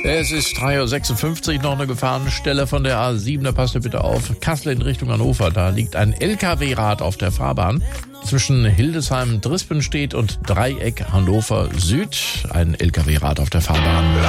Es ist 3.56 Uhr, noch eine Gefahrenstelle von der A7, da passt ihr bitte auf. Kassel in Richtung Hannover, da liegt ein LKW-Rad auf der Fahrbahn. Zwischen Hildesheim-Drispenstedt und Dreieck Hannover Süd, ein LKW-Rad auf der Fahrbahn.